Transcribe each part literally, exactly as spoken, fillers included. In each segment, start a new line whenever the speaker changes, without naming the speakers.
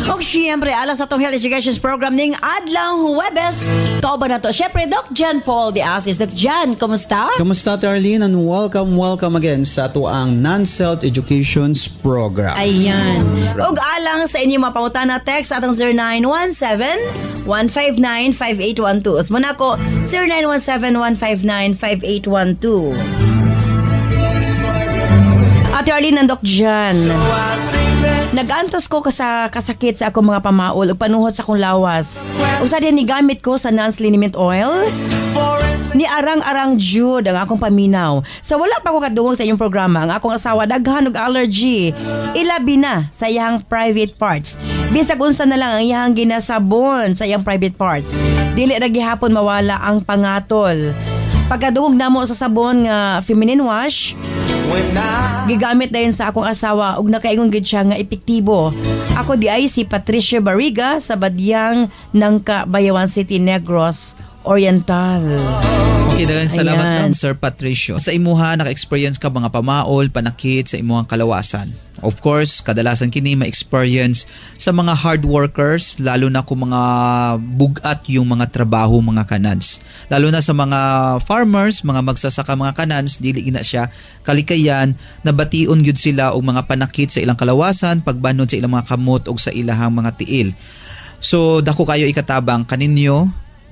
O siyempre, alas sa itong Health Education Program ning Adlang Huwebes. Kauban na to. Siyempre, Doc Jan Paul de Asis. Doc Jan, kumusta?
Kumusta, Tarlene? And welcome, welcome again sa tuang Non-Health Education Program.
Ayan. Ug alang sa inyo mga pangutana, text atong zero nine one seven, one five nine, five eight one two. Usman ako, zero nine one seven, one five nine, five eight one two. Ate Arlene and Doc Jan, nag-antos ko sa kasakit sa akong mga pamaol ug panuhot sa akong lawas. Usa din ni gamit ko sa Nance Liniment Oil. Ni arang-arang jud ang akong paminaw. Sa wala pa ko kadungog sa inyong programa, ang akong asawa daghan og allergy. Ilabi na sa iyang private parts. Bisag unsa na lang ang iyang ginasabon sa iyang private parts. Dili ra gihapon mawala ang pangatol. Pagkadungog namo sa sabon nga feminine wash, gigamit dayon sa akong asawa ug nakaingon gid siya nga epektibo. Ako di ay si Patricia Barriga sa Badyang Nangka, Bayawan City, Negros Oriental.
Okay, dagan salamat lang, Sir Patricio. Sa imuha, naka-experience ka mga pamaol, panakit sa imuhang kalawasan. Of course, kadalasan kini ma-experience sa mga hard workers, lalo na kung mga bugat yung mga trabaho, mga kanans. Lalo na sa mga farmers, mga magsasaka, mga kanans, dili ina siya kalikayan, nabation gyud sila og mga panakit sa ilang kalawasan, pagbanod sa ilang mga kamot og sa ilahang mga tiil. So, dako kayo ikatabang kaninyo,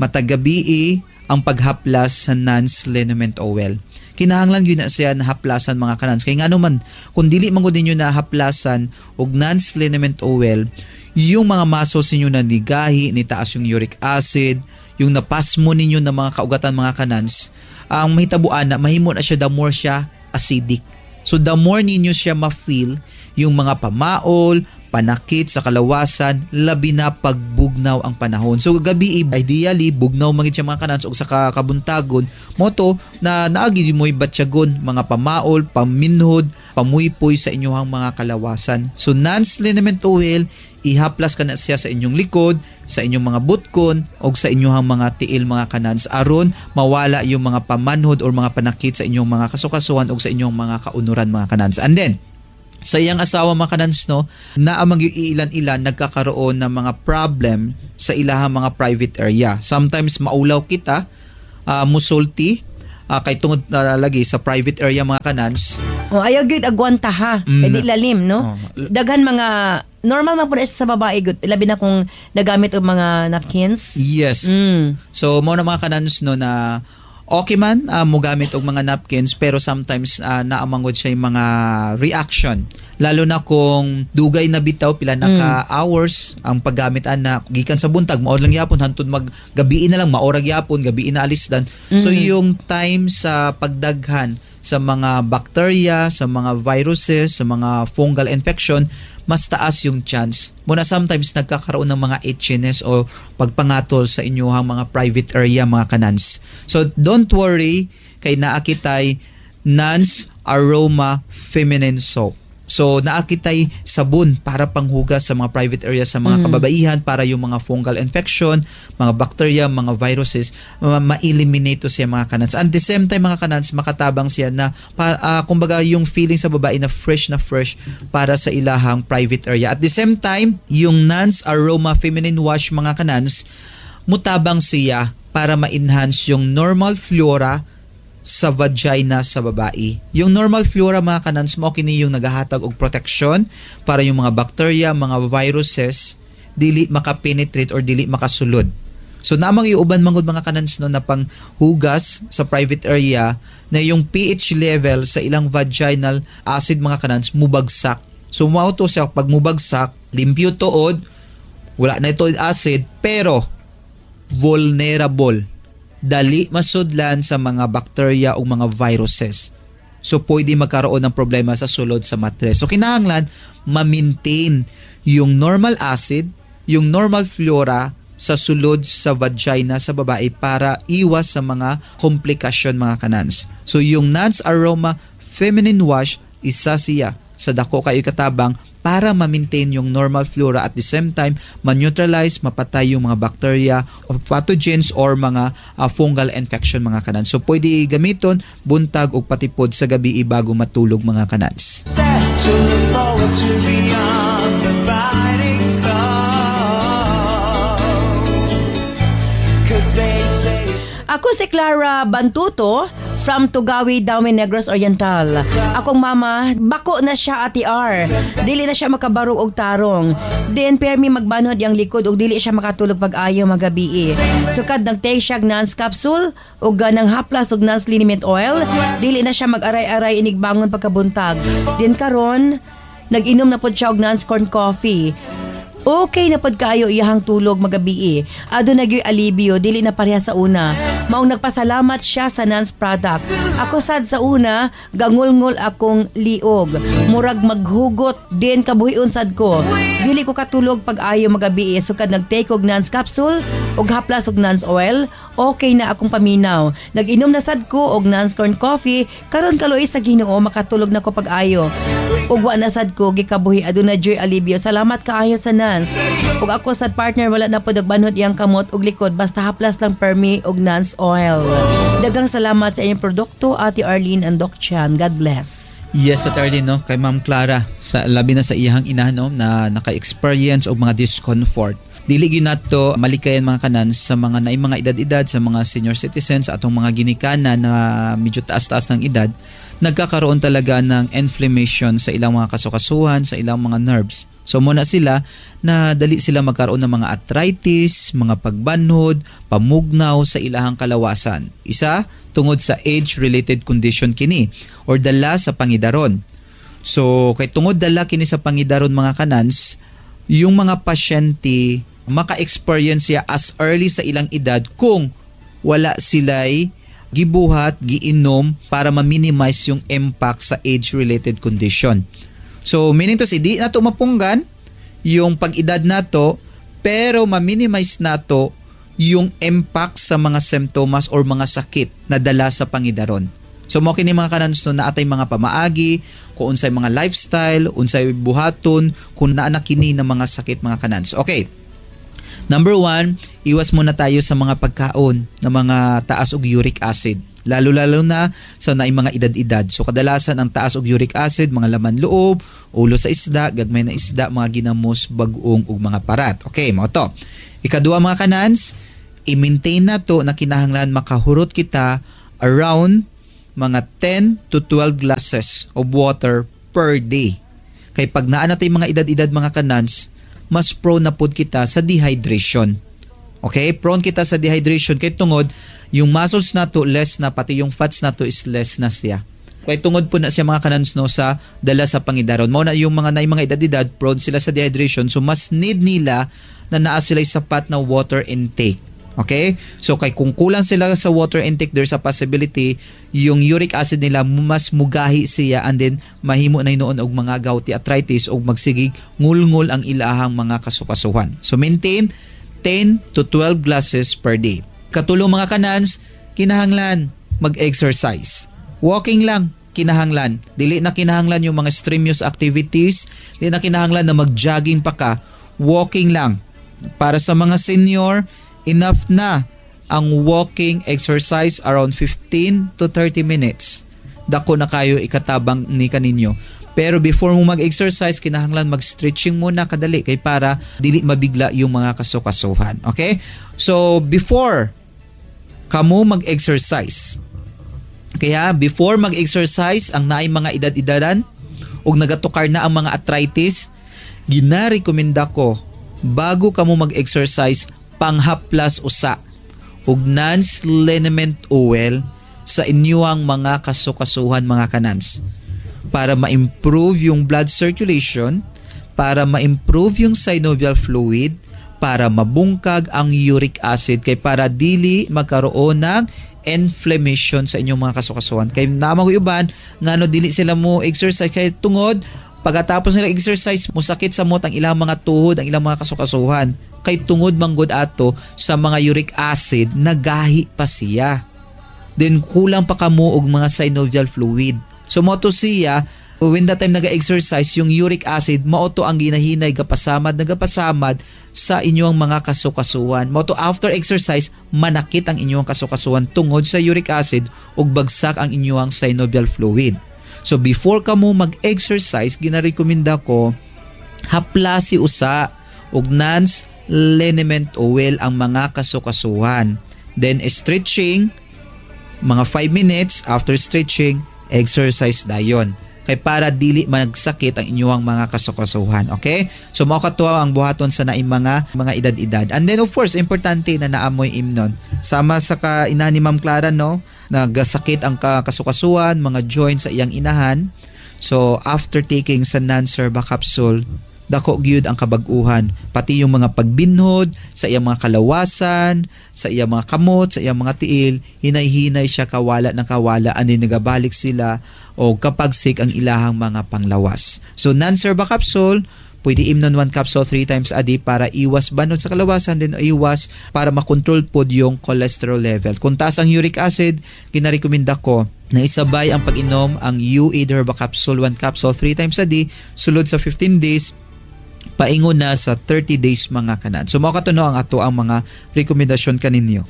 matagabi ang paghaplas sa Nance Liniment Oil. Kinahanglan yun na siya nahaplasan mga kanans. Kaya nga naman, kung dili man ninyo nahaplasan og Nance Liniment Oil, yung mga muscles ninyo na nigahi, nitaas yung uric acid, yung napasmo ninyo na mga kaugatan mga kanans, ang mahitabuan na mahimo na siya, the more siya acidic. So the more ninyo siya ma-feel, yung mga pamaol, panakit sa kalawasan, labi na pagbugnaw ang panahon. So gabi, ideally, bugnaw magid siya mga kanans o sa kabuntagon, moto na naagi mo'y batyagon, mga pamaol, paminhod, pamuypoy sa inyong mga kalawasan. So Nance Liniment Oil, ihaplas ka na siya sa inyong likod, sa inyong mga butkon, o sa inyong mga tiil mga kanans, aron mawala yung mga pamanhod o mga panakit sa inyong mga kasukasuhan o sa inyong mga kaunuran mga kanans. And then, sa iyang asawa mga kanans, no, na amang ilan-ilan nagkakaroon ng mga problem sa ilahang mga private area. Sometimes maulaw kita, uh, musulti, uh, kay tungod uh, lagi sa private area mga kanans.
Oh, ayaw gyud agwanta ha. Mm. Edi lalim, no? Oh. Daghan mga normal man pud sa babae gud, labi na kung nagamit og mga napkins.
Yes.
Mm.
So mo na mga kanans no na okay man uh, mo gamit og mga napkins, pero sometimes uh, naamangod siya yung mga reaction. Lalo na kung dugay na bitaw, pila na ka mm. hours ang paggamit ana, gikan sa buntag, maor lang yapon, hantod maggabiin na lang, maorag yapon, gabiin na alisdan. Mm. So yung time sa pagdaghan sa mga bacteria, sa mga viruses, sa mga fungal infection, mas taas yung chance. Muna sometimes nagkakaroon ng mga itchiness o pagpangatol sa inyong mga private area mga kanans. So don't worry, kay naakitay Nance Aroma Feminine Soap. So naakitay sabon para panghugas sa mga private area sa mga mm. kababaihan, para yung mga fungal infection, mga bacteria, mga viruses, uh, ma-eliminate to siya mga kanans. And at the same time mga kanans, makatabang siya na para, uh, kumbaga yung feeling sa babae na fresh na fresh para sa ilahang private area. At the same time, yung Nance Aroma Feminine Wash mga kanans, mutabang siya para ma-enhance yung normal flora sa vagina sa babae. Yung normal flora mga kanans mo, kini yung nagahatag og protection para yung mga bacteria, mga viruses dili makapenetrate or dili makasulod. So namang iuban mangod mga kanans no na panghugas sa private area na yung pH level sa ilang vaginal acid mga kanans mubagsak. So mao to siya pag mubagsak, limpyo tuod, wala na ito acid, pero vulnerable, dali masudlan sa mga bacteria o mga viruses. So pwede magkaroon ng problema sa sulod sa matres. So kinahanglan ma-maintain yung normal acid, yung normal flora sa sulod sa vagina sa babae para iwas sa mga komplikasyon mga kanans. So yung Nance Aroma Feminine Wash, isa siya sa dako kayo katabang para ma-maintain yung normal flora, at the same time ma-neutralize, mapatay yung mga bacteria o pathogens or mga uh, fungal infection mga kanans. So pwede gamiton buntag o patipod sa gabi bago matulog mga kanans.
taga Bantuto from Tugawi, Dawe, Negros Oriental. Akong mama, bako na siya ati R. Dili na siya makabarog og tarong. Then permi magbanhod yang likod og dili siya makatulog pag-ayo magabi. Sukad nagtake siya Nance capsule og ganang haplas og Nance liniment oil. Dili na siya mag-aray-aray inigbangon pagkabuntag. Then karon nag-inom na pod siya og Nance corn coffee. Okay na pod kaayo iyahang tulog magabi. Ado nagyoy alibyo, dili na pareha sa una. Maong nagpasalamat siya sa Nance product. Ako sad sa una, gangulngol akong liog. Murag maghugot din kabuhion sad ko. Dili ko katulog pag ayo magabi. Sukad nagtake og Nance capsule og haplas og Nance oil. Okay na akong paminaw. Nag-inom na sad ko og Nance corn coffee. Karon kaloy sa Ginoo makatulog na ko pag ayo. Ug wa na sad ko gikabuhi aduna joy alibyo. Salamat kaayo sa Nance. Ug ako sad partner wala na po nagbanhod iyang kamot ug likod basta haplas lang permi og Nance oil. Daghang salamat sa inyong produkto Ate Arlene and Doc Chan. God bless.
Yes, Ate Arlene, no? Kay Ma'am Clara, sa labi na sa iyang ina, no, na naka-experience og mga discomfort. Dili gyud nato malikayan mga kanan sa mga naay mga edad-edad, sa mga senior citizens atong mga ginikanan na medyo taas-taas ng edad, nagkakaroon talaga ng inflammation sa ilang mga kasukasuhan, sa ilang mga nerves. So muna sila na dali sila magkaroon ng mga arthritis, mga pagbanhod, pamugnaw sa ilahang kalawasan. Isa, tungod sa age-related condition kini or dala sa pangidaron. So kay tungod dala kini sa pangidaron mga kanans, yung mga pasyente maka-experience siya as early sa ilang edad kung wala sila'y gibuhat, giinom para ma-minimize yung impact sa age-related condition. So, meaning to say, di na ito mapunggan yung pag-edad na to, pero ma-minimize na to yung impact sa mga symptoms or mga sakit na dala sa pangidaron. So, mo kini mga kanans no, na atay mga pamaagi, kung unsay mga lifestyle, unsay buhaton, kung naanak kini ng mga sakit mga kanans. Okay. Number one, iwas muna tayo sa mga pagkaon na mga taas og uric acid. Lalo-lalo na sa naay mga edad-edad. So kadalasan ang taas og uric acid, mga laman loob, ulo sa isda, gagmay na isda, mga ginamos, bagong ug mga parat. Okay, mo to. Ikaduha mga kanans, i-maintain na to na kinahanglan makahurot kita around mga ten to twelve glasses of water per day. Kay pag naa natay mga edad-edad mga kanans, mas prone na pod kita sa dehydration. Okay? Prone kita sa dehydration kay tungod yung muscles nato less na, pati yung fats nato is less na siya. Kay tungod po na siya mga kanans no sa dala sa pangidaron. Mao na yung mga naay mga edad-edad prone sila sa dehydration, so mas need nila na naa sila sapat na water intake. Okay? So kay kung kulang sila sa water intake, there's a possibility yung uric acid nila mas mugahi siya and then mahimo na noon og mga gouty arthritis og magsigig ngulngol ang ilahang mga kasukasuhan. So maintain ten to twelve glasses per day. Katulong mga kanans, kinahanglan mag-exercise. Walking lang, kinahanglan. Dili na kinahanglan yung mga strenuous activities, dili na kinahanglan na mag-jogging pa ka, walking lang. Para sa mga senior, enough na ang walking exercise around fifteen to thirty minutes. Dako na kayo ikatabang ni kaninyo. Pero before mo mag-exercise, kinahanglan mag-stretching muna kadali kay para dili mabigla yung mga kasukasuhan. Okay? So, before kamo mag-exercise, kaya before mag-exercise, ang naay mga edad-edadan o nagatukar na ang mga arthritis, ginarekomenda ko bago kamo mag-exercise, panghaplas usa ug Nance liniment oil sa inyong mga kasukasuhan mga kanans para ma-improve yung blood circulation, para ma-improve yung synovial fluid, para mabungkag ang uric acid kay para dili magkaroon ng inflammation sa inyong mga kasukasuhan. Kay namang uban ngano dili sila mo exercise kay tungod pagkatapos nila exercise musakit sa mot ang ilang mga tuhod, ang ilang mga kasukasuhan. Kay tungod manggod ato sa mga uric acid nagahi pa siya. Then kulang pa kamo og mga synovial fluid. So mo to siya when that time naga-exercise, yung uric acid mauto ang ginahinay gapasamad nagapasamad sa inyong mga kasukasuhan. Mauto after exercise manakit ang inyong kasukasuhan tungod sa uric acid ug bagsak ang inyong synovial fluid. So before ka mo mag-exercise, ginarekomenda ko haplasi usa ug Nance liniment oil ang mga kasukasuhan. Then stretching mga five minutes after stretching, exercise dayon. Kay para dili magsakit ang inyong mga kasukasuhan. Okay? So mao katuwa ang buhaton sa naing mga mga edad-edad. And then of course, importante na naamoy imnon. Sama sa ka ina ni Ma'am Clara, no, nagasakit ang kasukasuhan, mga joints sa iyang inahan. So after taking sa Nan-Serba capsule, dako gyud ang kabag-uhan, pati yung mga pagbinhod sa iyang mga kalawasan, sa iyang mga kamot, sa iyang mga tiil, hinay-hinay siya, kawala ng kawala, ani nagabalik sila o kapag sick ang ilahang mga panglawas. So Nan-Serba capsule, pwede imnon one capsule three times a day para iwas banod sa kalawasan, din iwas para makontrol pod yung cholesterol level. Kung taas ang uric acid, ginarekomenda ko na isabay ang pag-inom ang U A I D Herba capsule, one capsule three times a day, sulod sa fifteen days, paingon na sa thirty days mga kanan. So mao katuno ang ato ang mga rekomendasyon kaninyo.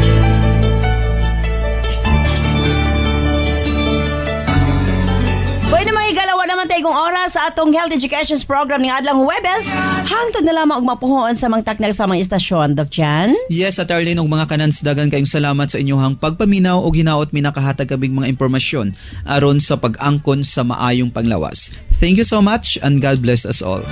Pwede mahigalawa naman tayong oras sa atong Health Education Program ni Adlang Huwebes. Hangtod na lamang og mapuhoon sa mga taknag sa mga istasyon, Doc Jan.
Yes, at Arlene, og mga kanans, dagan kayong salamat sa inyong pagpaminaw o hinaot minakahatag kabing mga impormasyon aron sa pag-angkon sa maayong panglawas. Thank you so much and God bless us all.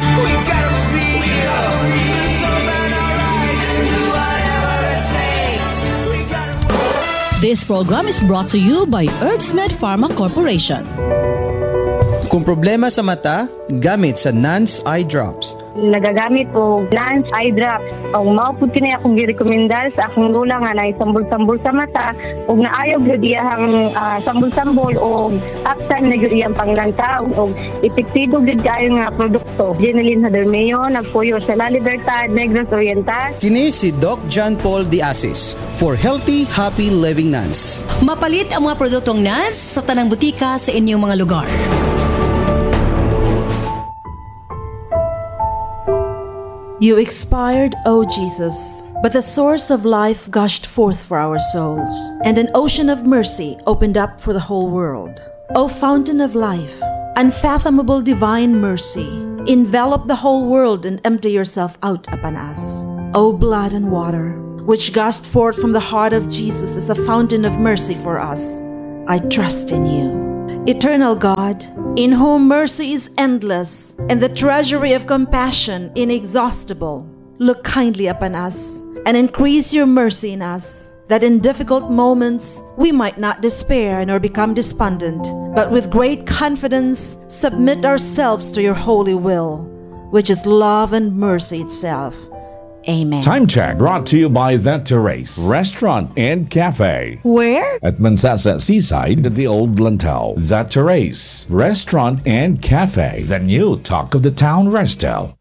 This program is brought to you by Herbsmed Pharma Corporation.
Kung problema sa mata, gamit sa Nance Eye Drops.
Nagagamit ko Nance Eye Drops. Ang maupod kinay akong girekomendar sa akong lula nga na sambol-sambol sa mata o naayaw gyud iyang uh, sambol-sambol o aksan na gyud iyang panglantaw o epektibo gyud kayo nga produkto. Jenilyn Hadermeo, nagpuyo sa La Libertad, Negros Oriental.
Kini si Doc John Paul Diasis for Healthy, Happy Living Nance.
Mapalit ang mga produktong Nance sa tanang butika sa inyong mga lugar.
You expired, O Jesus, but the source of life gushed forth for our souls, and an ocean of mercy opened up for the whole world. O fountain of life, unfathomable divine mercy, envelop the whole world and empty yourself out upon us. O blood and water, which gushed forth from the heart of Jesus as a fountain of mercy for us, I trust in you. Eternal God, in whom mercy is endless and the treasury of compassion inexhaustible, look kindly upon us and increase your mercy in us, that in difficult moments we might not despair nor become despondent, but with great confidence submit ourselves to your holy will, which is love and mercy itself. Amen.
Time check brought to you by The Terrace Restaurant and Cafe.
Where?
At Mansasa Seaside at the Old Lantau. The Terrace Restaurant and Cafe. The new talk of the town, Restel.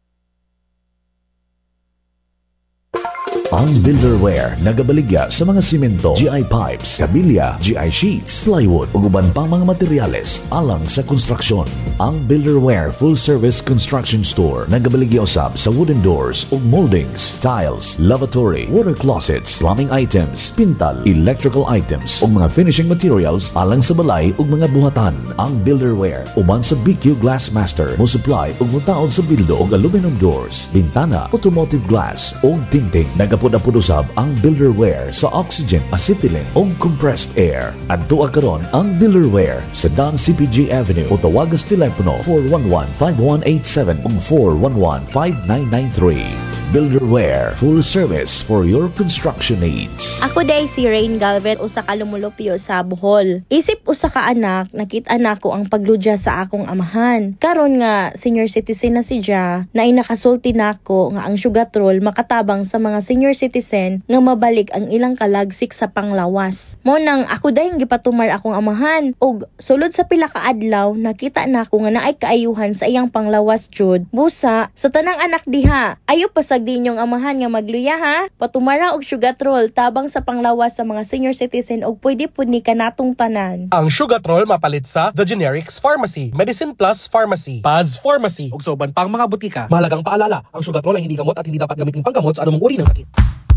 Ang Builderware nagabaligya sa mga simento, G I pipes, kabilya, G I sheets, plywood ug uban pang mga materyales alang sa konstruksyon. Ang Builderware Full Service Construction Store nagabaligya usab sa wooden doors ug moldings, tiles, lavatory, water closets, plumbing items, pintal, electrical items ug mga finishing materials alang sa balay ug mga buhatan. Ang Builderware uban sa B Q Glassmaster mo supply ug mutaon sa bildo ug aluminum doors, bintana, automotive glass ug tinting. Nagapod-apod usab ang Builderware sa oxygen, acetylene ug compressed air. Adto karon ang Builderware sa Don C P G Avenue o tawagas telepono four one one, five one eight seven ug four one one, five nine nine three. Builderware, full service for your construction needs.
Ako day si Rain Galvez, usa ka lumulupyo sa Bohol. Isip usa ka anak, nakita nako ang pagludya sa akong amahan. Karon nga senior citizen na siya, na inakasulti nako nga ang sugatrol makatabang sa mga senior citizen nga mabalik ang ilang kalagsik sa panglawas. Mo nang ako dayong gipatumar akong amahan ug sulod sa pila ka adlaw nakita nako nga naay kaayuhan sa iyang panglawas jud. Busa sa tanang anak diha, ayo pa sa dinyong amahan nga magluya ha, patumara og sugatrol tabang sa panglawas sa mga senior citizen og pwede pud ni kanatong tanan.
Ang sugatrol mapalit sa The Generics Pharmacy, Medicine Plus Pharmacy, Paz Pharmacy ug sa uban pang mga butika. Mahalagang paalala, ang sugatrol ay hindi gamot at hindi dapat gamitin panggamot sa anumang uri ng sakit.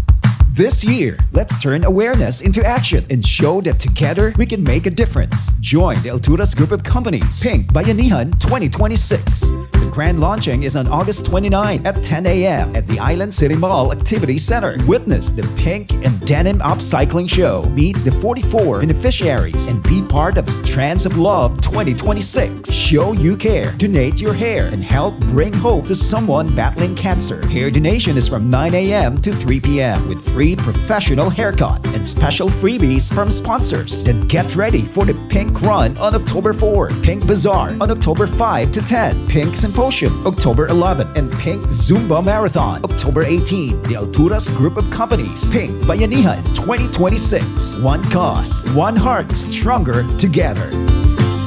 This year, let's turn awareness into action and show that together we can make a difference. Join the Alturas Group of Companies Pink Bayanihan twenty twenty-six. The grand launching is on August twenty-ninth at ten a.m. at the Island City Mall Activity Center. Witness the Pink and Denim Upcycling Show. Meet the forty-four beneficiaries and be part of Strands of Love twenty twenty-six. Show you care, donate your hair, and help bring hope to someone battling cancer. Hair donation is from nine a.m. to three p.m. with free professional haircut and special freebies from sponsors. Then get ready for the Pink Run on October fourth, Pink Bazaar on October fifth to tenth, Pink Symposium October eleventh, and Pink Zumba Marathon October eighteenth. The Alturas Group of Companies Pink Bayanihan twenty twenty-six. One cause, one heart, stronger together.